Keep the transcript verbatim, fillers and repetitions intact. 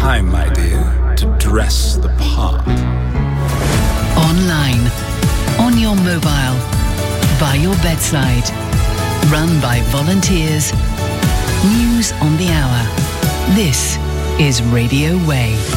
time, my dear, to dress the part. Online, on your mobile, by your bedside. Run by volunteers. News on the hour. This is Radio Way.